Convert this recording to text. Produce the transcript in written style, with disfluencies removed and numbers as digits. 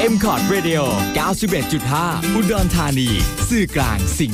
M Cot Radio 91.5 อุดรธานีสื่อกลางสิ่ง